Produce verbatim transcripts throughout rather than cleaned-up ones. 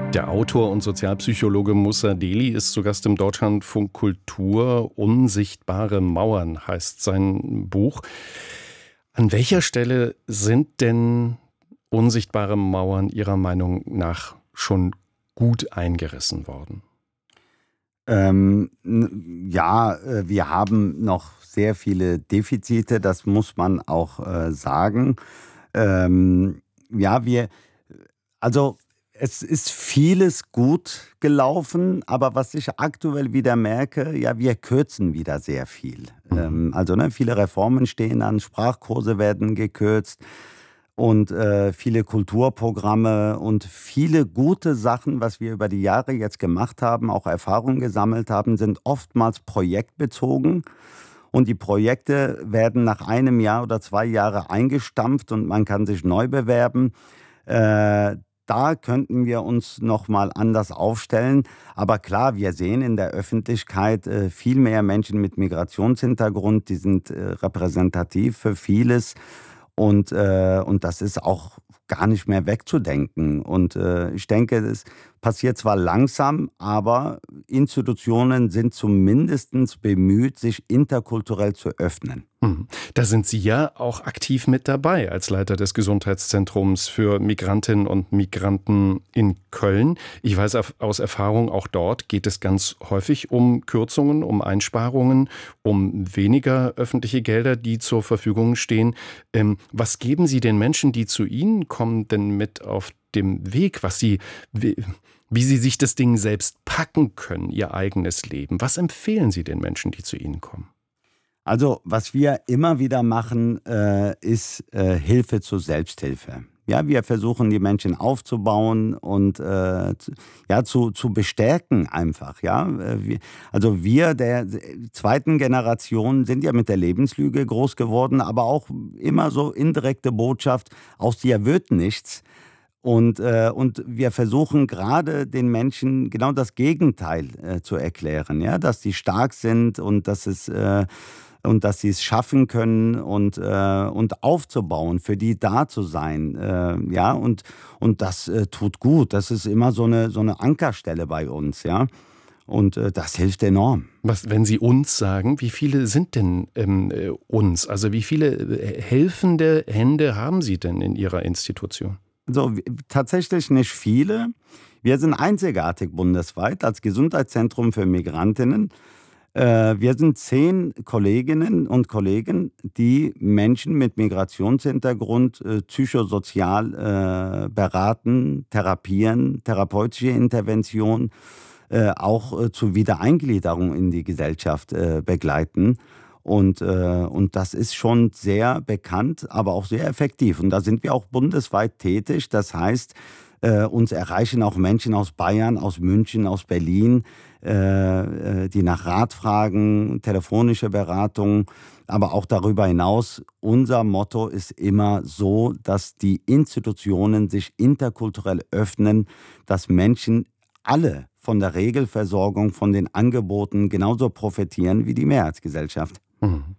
Der Autor und Sozialpsychologe Moussa Deli ist zu Gast im Deutschlandfunk Kultur. Unsichtbare Mauern heißt sein Buch. An welcher Stelle sind denn unsichtbare Mauern Ihrer Meinung nach schon gut eingerissen worden? Ähm, ja, wir haben noch sehr viele Defizite, das muss man auch äh, sagen. Ähm, ja, wir, also es ist vieles gut gelaufen, aber was ich aktuell wieder merke, ja, wir kürzen wieder sehr viel. Mhm. Ähm, also ne, viele Reformen stehen an, Sprachkurse werden gekürzt und äh, viele Kulturprogramme und viele gute Sachen, was wir über die Jahre jetzt gemacht haben, auch Erfahrungen gesammelt haben, sind oftmals projektbezogen. Und die Projekte werden nach einem Jahr oder zwei Jahre eingestampft und man kann sich neu bewerben. Äh, Da könnten wir uns noch mal anders aufstellen. Aber klar, wir sehen in der Öffentlichkeit äh, viel mehr Menschen mit Migrationshintergrund, die sind äh, repräsentativ für vieles. Und, äh, und das ist auch gar nicht mehr wegzudenken. Und äh, ich denke, das passiert zwar langsam, aber Institutionen sind zumindest bemüht, sich interkulturell zu öffnen. Mhm. Da sind Sie ja auch aktiv mit dabei als Leiter des Gesundheitszentrums für Migrantinnen und Migranten in Köln. Ich weiß aus Erfahrung, auch dort geht es ganz häufig um Kürzungen, um Einsparungen, um weniger öffentliche Gelder, die zur Verfügung stehen. Ähm, was geben Sie den Menschen, die zu Ihnen kommen, denn mit auf dem Weg, was Sie, wie, wie Sie sich das Ding selbst packen können, Ihr eigenes Leben? Was empfehlen Sie den Menschen, die zu Ihnen kommen? Also, was wir immer wieder machen, äh, ist äh, Hilfe zur Selbsthilfe. Ja, wir versuchen, die Menschen aufzubauen und äh, zu, ja, zu, zu bestärken einfach. Ja? Äh, wir, also wir der zweiten Generation sind ja mit der Lebenslüge groß geworden, aber auch immer so indirekte Botschaft, aus dir wird nichts. Und, äh, und wir versuchen gerade den Menschen genau das Gegenteil äh, zu erklären, ja? Dass die stark sind und dass es... Äh, und dass sie es schaffen können und, äh, und aufzubauen, für die da zu sein. Äh, ja, und, und das äh, tut gut. Das ist immer so eine, so eine Ankerstelle bei uns, ja. Und äh, das hilft enorm. Was, wenn Sie uns sagen, wie viele sind denn ähm, äh, uns? Also wie viele äh, helfende Hände haben Sie denn in Ihrer Institution? Also w- tatsächlich nicht viele. Wir sind einzigartig bundesweit als Gesundheitszentrum für Migrantinnen. Äh, Wir sind zehn Kolleginnen und Kollegen, die Menschen mit Migrationshintergrund äh, psychosozial äh, beraten, therapieren, therapeutische Intervention, äh, auch äh, zur Wiedereingliederung in die Gesellschaft äh, begleiten. Und, äh, und das ist schon sehr bekannt, aber auch sehr effektiv. Und da sind wir auch bundesweit tätig. Das heißt, äh, uns erreichen auch Menschen aus Bayern, aus München, aus Berlin, äh, äh, die nach Rat fragen, telefonische Beratung. Aber auch darüber hinaus, unser Motto ist immer so, dass die Institutionen sich interkulturell öffnen, dass Menschen alle von der Regelversorgung, von den Angeboten genauso profitieren wie die Mehrheitsgesellschaft. Mhm.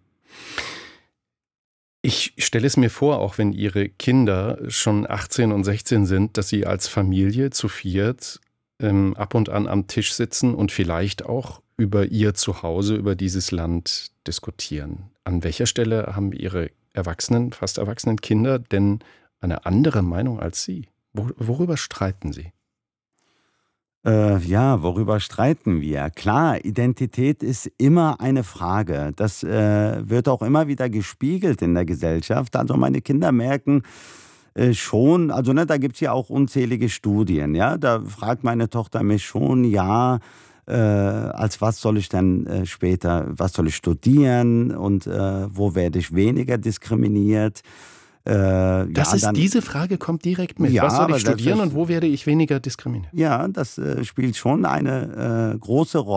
Ich stelle es mir vor, auch wenn Ihre Kinder schon achtzehn und sechzehn sind, dass Sie als Familie zu viert ähm, ab und an am Tisch sitzen und vielleicht auch über Ihr Zuhause, über dieses Land diskutieren. An welcher Stelle haben Ihre erwachsenen, fast erwachsenen Kinder denn eine andere Meinung als Sie? Wo, worüber streiten Sie? Äh, ja, worüber streiten wir? Klar, Identität ist immer eine Frage. Das äh, wird auch immer wieder gespiegelt in der Gesellschaft. Also meine Kinder merken äh, schon, also ne, da gibt es ja auch unzählige Studien. Ja, da fragt meine Tochter mich schon, ja, äh, als was soll ich denn äh, später, was soll ich studieren und äh, wo werde ich weniger diskriminiert? Äh, Das ja, ist, dann, diese Frage kommt direkt mit. ja, Was soll aber ich studieren und selbstverständlich. wo werde ich weniger diskriminiert? Ja, das äh, spielt schon eine äh, große Rolle.